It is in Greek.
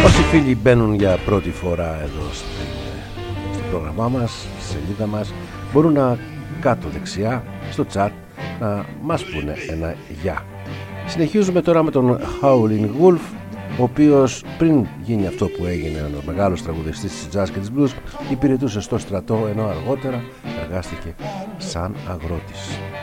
Όσοι φίλοι μπαίνουν για πρώτη φορά εδώ στο πρόγραμμά μας, στη σελίδα μας, μπορούν να κάτω δεξιά στο chat να μας πούνε ένα γεια. Συνεχίζουμε τώρα με τον Howlin' Wolf, ο οποίος πριν γίνει αυτό που έγινε, ένας μεγάλος τραγουδιστής της jazz και της blues, υπηρετούσε στο στρατό, ενώ αργότερα εργάστηκε σαν αγρότης.